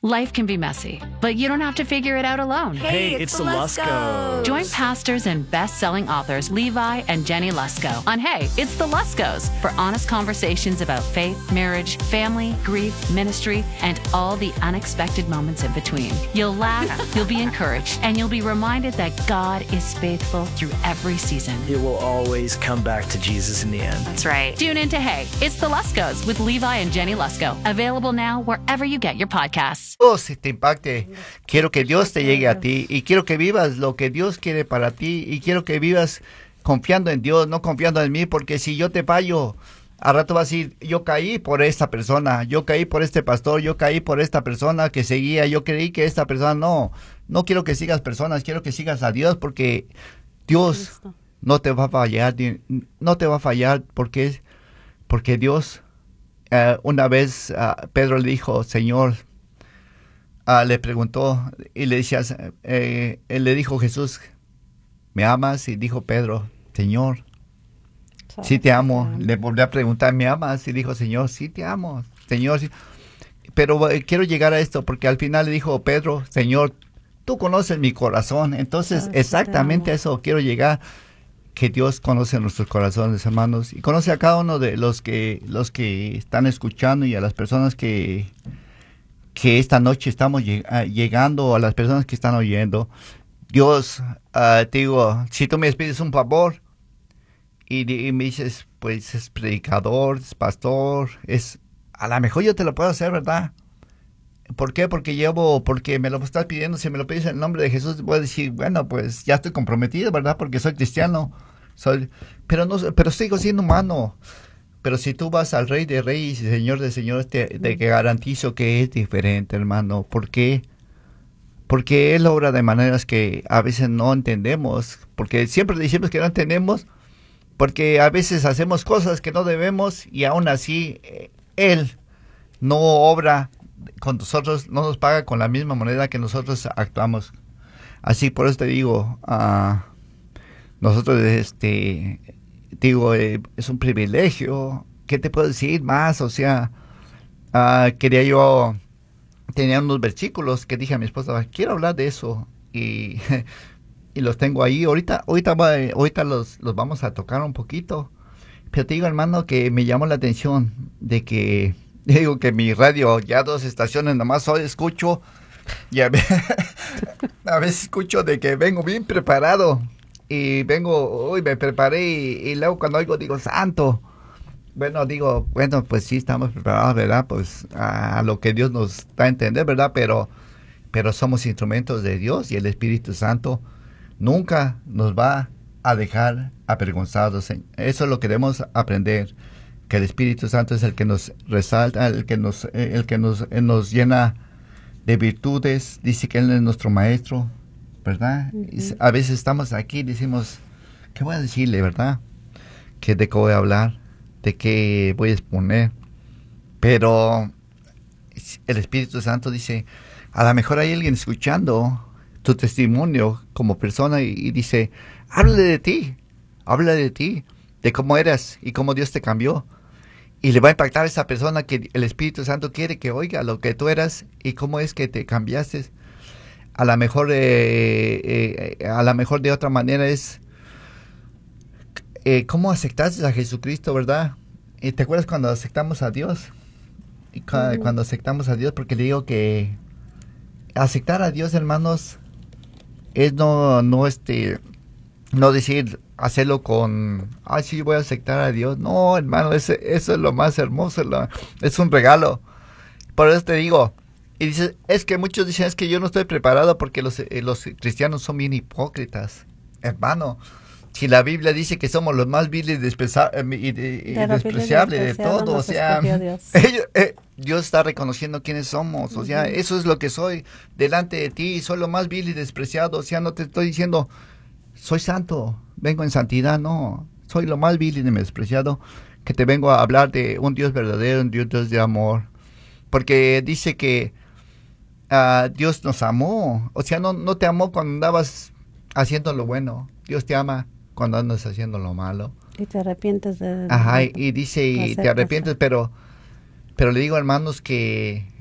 Life can be messy, but you don't have to figure it out alone. Hey, it's the Luskos. Join pastors and best-selling authors Levi and Jenny Lusko on Hey, it's the Luskos for honest conversations about faith, marriage, family, grief, ministry, and all the unexpected moments in between. You'll laugh, you'll be encouraged, and you'll be reminded that God is faithful through every season. It will always come back to Jesus in the end. That's right. Tune in to Hey, it's the Luskos with Levi and Jenny Lusko. Available now wherever you get your podcasts. Si te impacte, quiero que Dios te llegue a ti y quiero que vivas lo que Dios quiere para ti y quiero que vivas confiando en Dios, no confiando en mí, porque si yo te fallo, al rato vas a decir, yo caí por esta persona, yo caí por este pastor, yo caí por esta persona que seguía, yo creí que esta persona, no quiero que sigas personas, quiero que sigas a Dios, porque Dios no te va a fallar, porque Dios, una vez Pedro le dijo, Señor, le preguntó y le decía, él le dijo Jesús, ¿me amas? Y dijo Pedro, Señor, sí te amo. Le volvió a preguntar, ¿me amas? Y dijo, Señor, sí te amo, Señor. Sí. Pero quiero llegar a esto, porque al final le dijo Pedro, Señor, tú conoces mi corazón. Entonces, exactamente a eso quiero llegar, que Dios conoce nuestros corazones, hermanos, y conoce a cada uno de los que están escuchando y a las personas que esta noche estamos llegando, a las personas que están oyendo. Dios, te digo, si tú me pides un favor y me dices, pues es predicador, es pastor, a lo mejor yo te lo puedo hacer, ¿verdad? ¿Por qué? Porque me lo estás pidiendo. Si me lo pides en el nombre de Jesús, voy a decir, bueno, pues ya estoy comprometido, ¿verdad? Porque soy cristiano, pero sigo siendo humano. Pero si tú vas al Rey de Reyes y Señor de Señores, te garantizo que es diferente, hermano. ¿Por qué? Porque Él obra de maneras que a veces no entendemos. Porque siempre decimos que no entendemos, porque a veces hacemos cosas que no debemos y aún así Él no obra con nosotros, no nos paga con la misma moneda que nosotros actuamos. Así, por eso te digo, nosotros es un privilegio. ¿Qué te puedo decir más? O sea, tenía unos versículos que dije a mi esposa, quiero hablar de eso, y los tengo ahí. Ahorita los vamos a tocar un poquito, pero te digo, hermano, que me llamó la atención de que, digo que mi radio, ya 2 estaciones nomás hoy escucho, y a veces escucho de que vengo bien preparado, y hoy me preparé, y luego cuando oigo digo, santo. Bueno, pues sí, estamos preparados, ¿verdad? Pues a lo que Dios nos da a entender, ¿verdad? Pero somos instrumentos de Dios, y el Espíritu Santo nunca nos va a dejar avergonzados. Eso es lo que debemos aprender, que el Espíritu Santo es el que nos resalta, el que nos llena de virtudes. Dice que Él es nuestro maestro, ¿verdad? Uh-huh. A veces estamos aquí y decimos, ¿qué voy a decirle, verdad? ¿De qué voy a hablar? ¿De qué voy a exponer? Pero el Espíritu Santo dice, a lo mejor hay alguien escuchando tu testimonio como persona y dice, habla de ti, de cómo eras y cómo Dios te cambió. Y le va a impactar a esa persona que el Espíritu Santo quiere que oiga lo que tú eras y cómo es que te cambiaste. A lo mejor de otra manera es cómo aceptaste a Jesucristo, ¿verdad? ¿Y te acuerdas cuando aceptamos a Dios? Y cuando aceptamos a Dios, porque le digo que aceptar a Dios, hermanos, es no decir, hacerlo con, sí, voy a aceptar a Dios. No, hermano, eso es lo más hermoso, es un regalo. Por eso te digo, y dices, es que muchos dicen, es que yo no estoy preparado porque los cristianos son bien hipócritas. Hermano, si la Biblia dice que somos los más viles y despreciables de todo, o sea, Dios está reconociendo quiénes somos, o sea, eso es lo que soy delante de ti, soy lo más vil y despreciado. O sea, no te estoy diciendo, soy santo, vengo en santidad, no, soy lo más vil y despreciado, que te vengo a hablar de un Dios verdadero, un Dios de amor, porque dice que Dios nos amó. O sea, no te amó cuando andabas haciendo lo bueno, Dios te ama cuando andas haciendo lo malo. Y te arrepientes de... Ajá, y dice, y te arrepientes, pero le digo, hermanos, que